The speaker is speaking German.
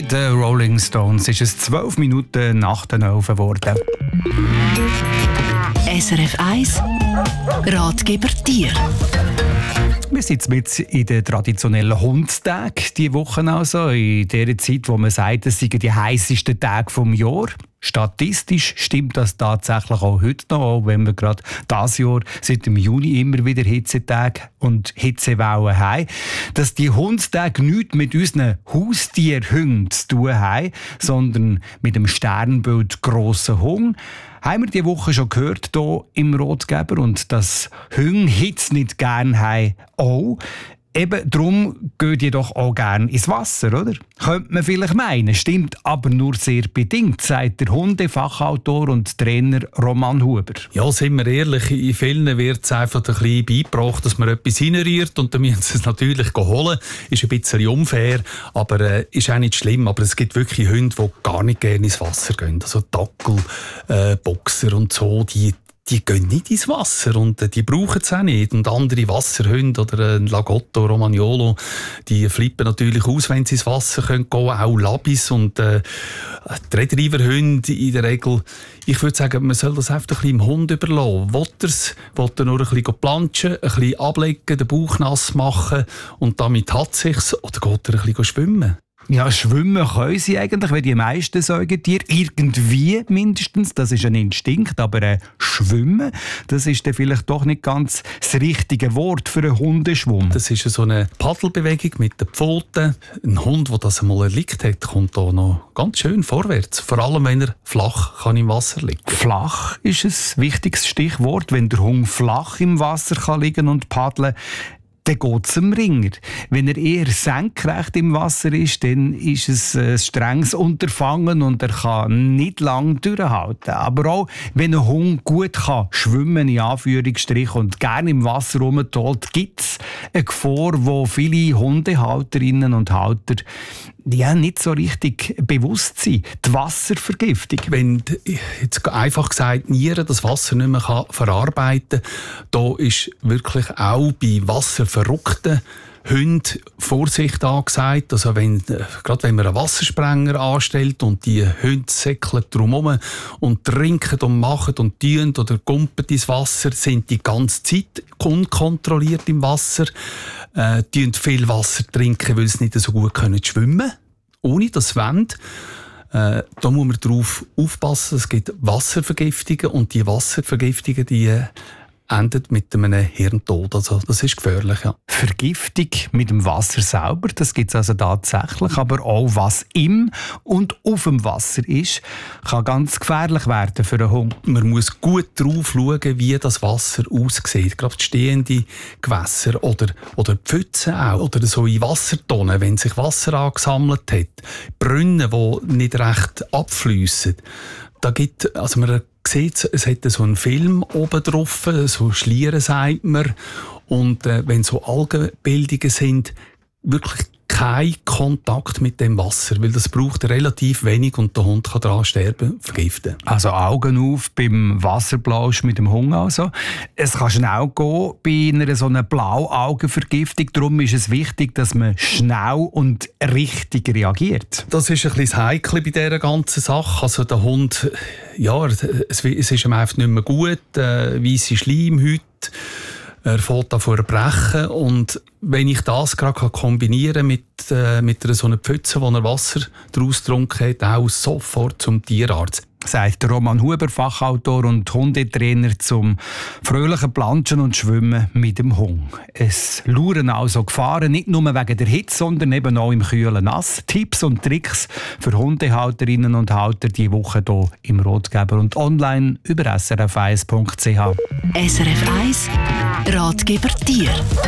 den Rolling Stones ist es 12 Minuten nach den 11 geworden. SRF 1 Ratgeber Tier. Wir sind jetzt in den traditionellen Hundstagen diese Woche, also in der Zeit, wo man sagt, es seien die heißesten Tage des Jahres. Statistisch stimmt das tatsächlich auch heute noch, auch wenn wir gerade dieses Jahr seit dem Juni immer wieder Hitzetage und Hitzewellen haben. Dass die Hundstage nichts mit unseren Haustierhunden zu tun haben, sondern mit dem Sternbild grossen Hund, haben wir diese Woche schon gehört hier im Ratgeber. Und dass Hunde Hitze nicht gerne haben, auch. Eben darum geht ihr doch auch gerne ins Wasser, oder? Könnte man vielleicht meinen, stimmt aber nur sehr bedingt, sagt der Hundefachautor und Trainer Roman Huber. Ja, sind wir ehrlich, in vielen wird es einfach ein bisschen beigebracht, dass man etwas hineinrührt und dann müssen sie es natürlich holen. Ist ein bisschen unfair, aber ist auch nicht schlimm. Aber es gibt wirklich Hunde, die gar nicht gerne ins Wasser gehen. Also Dackel, Boxer und so, die gehen nicht ins Wasser und die brauchen es auch nicht. Und andere Wasserhunde oder ein Lagotto, Romagnolo, die flippen natürlich aus, wenn sie ins Wasser gehen können. Auch Labis und die Retrieverhunde in der Regel. Ich würde sagen, man soll das einfach ein bisschen dem Hund überlassen. Will er nur ein bisschen planschen, ein bisschen ablegen, den Bauch nass machen und damit hat es sich. Oder geht er ein bisschen schwimmen? Ja, schwimmen können sie eigentlich, wie die meisten Säugetiere. Irgendwie mindestens, das ist ein Instinkt. Aber schwimmen, das ist dann vielleicht doch nicht ganz das richtige Wort für einen Hundeschwumm. Das ist so eine Paddelbewegung mit den Pfoten. Ein Hund, der das einmal erlickt hat, kommt da noch ganz schön vorwärts. Vor allem, wenn er flach kann im Wasser liegen kann. Flach ist ein wichtiges Stichwort. Wenn der Hund flach im Wasser kann liegen und paddeln, dann geht es dem Ringer. Wenn er eher senkrecht im Wasser ist, dann ist es ein strenges Unterfangen und er kann nicht lange durchhalten. Aber auch wenn ein Hund gut kann schwimmen, in Anführungsstrichen, und gerne im Wasser rumtobt, gibt es eine Gefahr, wo viele Hundehalterinnen und Halter nicht so richtig bewusst sind. Die Wasservergiftung. Wenn jetzt einfach gesagt Nieren das Wasser nicht mehr verarbeiten kann, da ist wirklich auch bei wasserverrückten Hunden Vorsicht angesagt. Also gerade wenn man einen Wassersprenger anstellt und die Hunde säckeln drumherum und trinken und machen und tun oder gumpen ins Wasser, sind die ganze Zeit unkontrolliert im Wasser, tun viel Wasser trinken, weil sie nicht so gut schwimmen können, ohne das wollen. Da muss man darauf aufpassen, es gibt Wasservergiftungen und die Wasservergiftungen, die endet mit einem Hirntod. Also das ist gefährlich, ja. Vergiftung mit dem Wasser selber, das gibt es also tatsächlich, aber auch was im und auf dem Wasser ist, kann ganz gefährlich werden für einen Hund. Man muss gut drauf schauen, wie das Wasser aussieht. Gerade stehende Gewässer oder Pfützen auch, oder so in Wassertonnen, wenn sich Wasser angesammelt hat, Brunnen, die nicht recht abfliessen. Da gibt, also man sieht, es hat so einen Film oben drauf, so Schlieren sagt man. Und wenn so Algenbildungen sind, wirklich kein Kontakt mit dem Wasser, weil das braucht relativ wenig und der Hund kann daran sterben, vergiften. Also Augen auf beim Wasserplausch mit dem Hund also. Es kann schnell gehen bei einer so einer Blauaugenvergiftung. Darum ist es wichtig, dass man schnell und richtig reagiert. Das ist ein bisschen das Heikle bei dieser ganzen Sache. Also der Hund, ja, es ist ihm einfach nicht mehr gut. Weisse Schleimhäute. Er fängt an zu erbrechen. Und wenn ich das gerade kombinieren mit einer so einer Pfütze, wo er Wasser daraus getrunken hat, auch sofort zum Tierarzt. Sagt Roman Huber, Fachautor und Hundetrainer zum fröhlichen Planschen und Schwimmen mit dem Hund. Es lauern also Gefahren, nicht nur wegen der Hitze, sondern eben auch im kühlen Nass. Tipps und Tricks für Hundehalterinnen und Halter diese Woche hier im Ratgeber und online über srf1.ch. SRF 1 Ratgeber Tier.